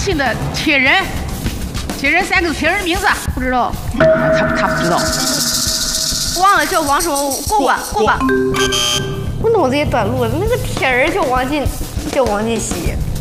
姓的铁人，铁人3个字，铁人名字不知道，他不知道， 忘了叫王什么？过吧。我脑子也短路了，那个铁人叫王进熙。